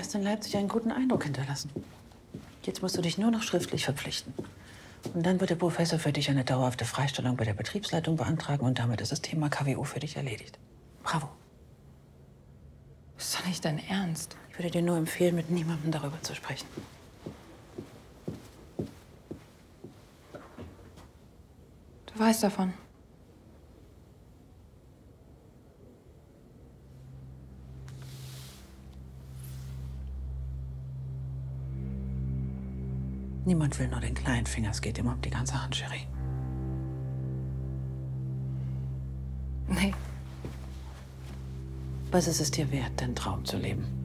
hast in Leipzig einen guten Eindruck hinterlassen. Jetzt musst du dich nur noch schriftlich verpflichten. Und dann wird der Professor für dich eine dauerhafte Freistellung bei der Betriebsleitung beantragen und damit ist das Thema KWO für dich erledigt. Bravo. Ist doch nicht dein Ernst. Ich würde dir nur empfehlen, mit niemandem darüber zu sprechen. Du weißt davon. Niemand will nur den kleinen Finger, es geht immer um die ganze Hand, Cherie. Nee. Was ist es dir wert, deinen Traum zu leben?